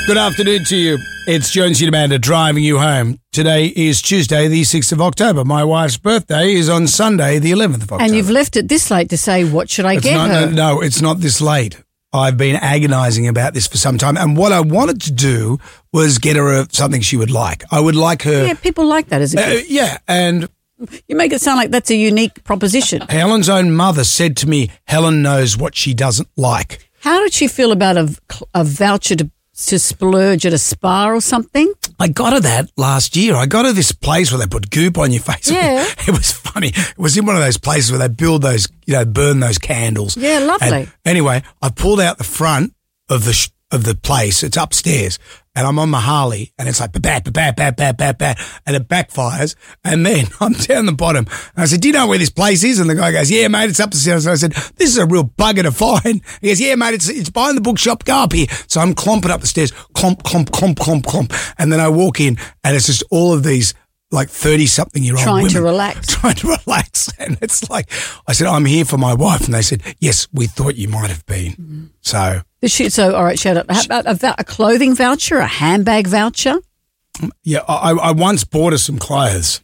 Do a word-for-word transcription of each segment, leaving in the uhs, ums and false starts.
Good afternoon to you. It's Jonesy and Amanda driving you home. Today is Tuesday, the sixth of October. My wife's birthday is on Sunday, the eleventh of October. And you've left it this late to say, what should I it's get not, her? No, no, it's not this late. I've been agonising about this for some time. And what I wanted to do was get her a, something she would like. I would like her... Yeah, people like that as a Uh, gift. yeah, and... You make it sound like that's a unique proposition. Helen's own mother said to me, Helen knows what she doesn't like. How did she feel about a, a voucher to, to splurge at a spa or something? I got her that last year. I got her this place where they put goop on your face. Yeah. It was funny. It was in one of those places where they build those, you know, burn those candles. Yeah, lovely. And anyway, I pulled out the front of the sh- of the place. It's upstairs. And I'm on my Harley, and it's like, ba-bat, ba-bat, ba-bat, ba-bat, and it backfires. And then I'm down the bottom. And I said, do you know where this place is? And the guy goes, yeah, mate, it's up the stairs. And I said, this is a real bugger to find. He goes, yeah, mate, it's it's behind the bookshop. Go up here. So I'm clomping up the stairs, clomp, clomp, clomp, clomp, clomp. And then I walk in, and it's just all of these like thirty-something-year-old Trying women. to relax. Trying to relax. And it's like, I said, I'm here for my wife. And they said, yes, we thought you might have been. Mm-hmm. So... Did she, so, all right, shout out. How about a, vou- a clothing voucher, a handbag voucher? Yeah, I, I once bought her some clothes.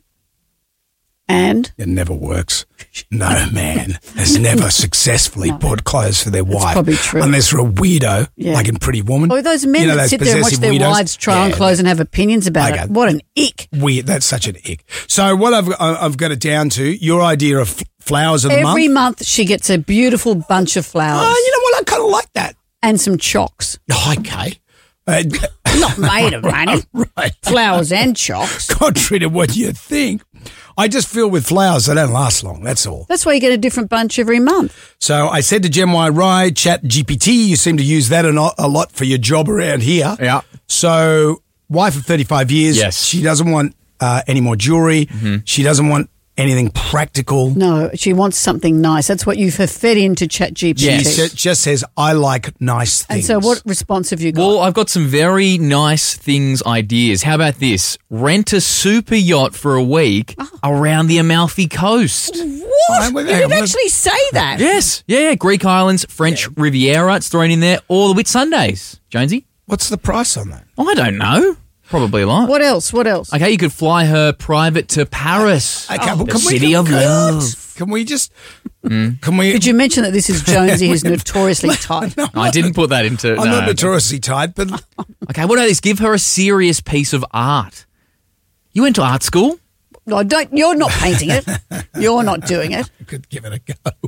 And? It never works. No man has never successfully No. bought clothes for their wife. probably true. Unless they're a weirdo, Yeah. like in Pretty Woman. Oh, those men You know, that those sit there and watch possessive their weirdos? wives try on Yeah, clothes and have opinions about Okay. it. What an ick. Weird. That's such an ick. So what I've I've got it down to, your idea of f- flowers of the Every month. month she gets a beautiful bunch of flowers Oh, you know what? I kind of like that. and some chocks. Oh, okay. Uh, Not made of money. right. Flowers and chocks. Contrary to what you think. I just feel with flowers, they don't last long. That's all. That's why you get a different bunch every month. So I said to Gen Y Ride, Chat G P T, you seem to use that a lot, a lot for your job around here. Yeah. So wife of thirty-five years. Yes. She doesn't want uh, any more jewelry. Mm-hmm. She doesn't want anything practical. No, she wants something nice. That's what you've fed into ChatGPT. Yes. She just says, I like nice And things. so what response have you got? Well, I've got some very nice things ideas. How about this? Rent a super yacht for a week around the Amalfi Coast. what? Hang on, You hang didn't on. actually say that. Yes. Yeah, yeah. Greek islands, French Riviera, it's thrown in there. All the Whitsundays. Jonesy? What's the price on that? I don't know. Probably a lot. What else? What else? Okay, you could fly her private to Paris. Okay, Oh, well, the can we- city can- of can- love. Can we just... Can we... Did you mention that this is Jonesy, who's notoriously tight? No, I didn't put that into... I'm no. not notoriously tight, but... Okay, what about this? Give her a serious piece of art. You went to art school? No, don't. You're not painting it. You're not doing it. I could give it a go.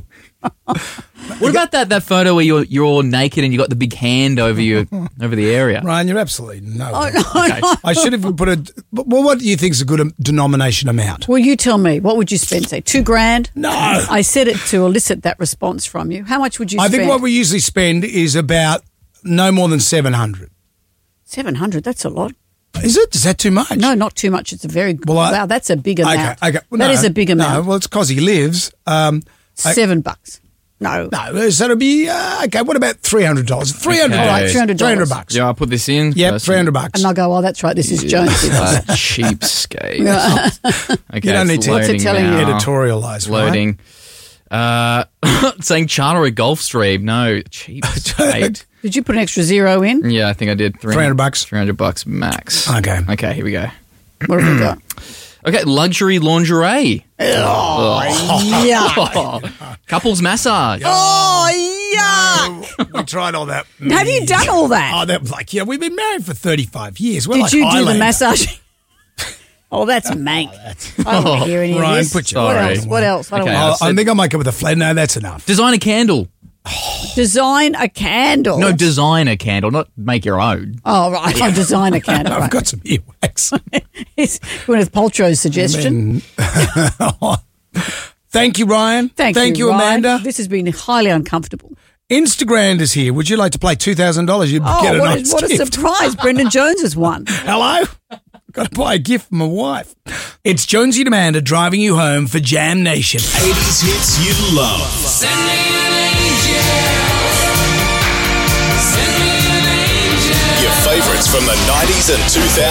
What about that, that photo where you're you're all naked and you got the big hand over you over the area? Ryan, you're absolutely no. Oh, way. no, Okay. no. I should have put a... Well, what do you think is a good um, denomination amount? Well, you tell me. What would you spend? Say two grand? No. I said it to elicit that response from you. How much would you I spend? think what we usually spend is about no more than seven hundred. Seven hundred. That's a lot. Is it? Is that too much? No, not too much. It's a very Well, I- wow. That's a big Okay, amount. okay. Well, that no, is a big No, amount. well, it's because he lives. Um, I- Seven bucks. No. no, so it'll be, uh, okay, what about three hundred dollars? three hundred Okay. dollars. All right, three hundred dollars. three hundred bucks. Yeah, I'll put this in. Yep, Person. three hundred bucks. And I'll go. Oh, that's right. This is Jonesy. Uh, cheapskate. Okay, You don't it's need to- What's it loading telling you? now. Editorialise, right? Loading. Uh, saying charter a Gulfstream. No, cheapskate. Did you put an extra zero in? Yeah, I think I did. three hundred bucks. three hundred bucks max. Okay. Okay, here we go. What have we got? Okay, luxury lingerie. Oh, yeah. Oh, couples massage. Oh, yuck. We tried all that. Have you done all that? Oh, that was like, yeah, we've been married for thirty-five years. We're Did like you do the Highlander. massage? Oh, that's mank. I don't want to hear any Ryan, of this. put your- what Sorry. else? What else? I don't Okay, want Oh, I I said- think I might come with a flat. No, that's enough. Design a candle. to design a candle. No, design a candle, not make your own. Oh, right. I'll design a candle. I've Right. got some earwax. It's Gwyneth Paltrow's suggestion. Thank you, Ryan. Thank, Thank you, Ryan. Amanda. This has been highly uncomfortable. Instagram is here. Would you like to play two thousand dollars? You'd Oh, get a what, nice a, what a gift. surprise. Brendan Jones has won. Hello? Got to buy a gift for my wife. It's Jonesy and Amanda driving you home for Jam Nation. eighties hits you love. Send me an angel. Send me an angel. Your favorites from the nineties and two thousands.